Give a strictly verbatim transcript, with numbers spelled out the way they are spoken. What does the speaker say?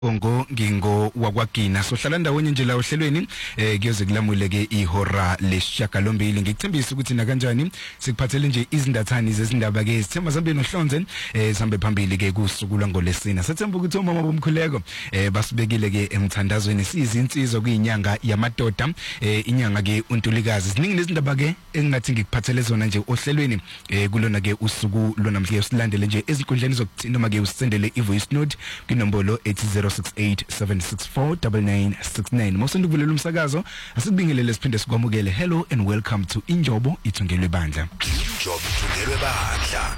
Bongo ngingo wakwagina sohlala ndawonye nje la ohlelweni eh kuyoze kulamule ke ihora lesishagalombili ngikuthembisa ukuthi na kanjani sikuphathele nje izindathani zezindaba ke sithemba zambe nohlonze eh sambe phambili ke kusukulwa ngolesina sethemba ukuthi omama bomkhuleko eh basibekile ke emthandazweni sizinsizwa kuyinyanga yamadoda eh inyanga ke untulikazi ziningi nezindaba ke engathi ngikuphathele zona nje ohlelweni eh kulona ke usuku lonamhla silandele nje ezinkundleni zokuthina noma ke usendele ivoice note kwinombolo eight zero six eight seven six four nine nine six nine mawusanda ukuvulela umsakazo asikubingelele siphinde sikwamukele. Hello and welcome to Injobo Ithungelwe Bandla. Injobo Ithungelwe Bandla.